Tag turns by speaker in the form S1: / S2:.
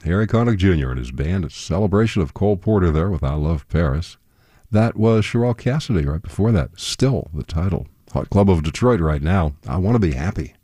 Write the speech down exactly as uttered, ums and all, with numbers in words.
S1: Harry Connick Junior and his band, a celebration of Cole Porter there with I Love Paris. That was Sherelle Cassidy right before that. Still the title. Hot Club of Detroit right now. I Want to Be Happy.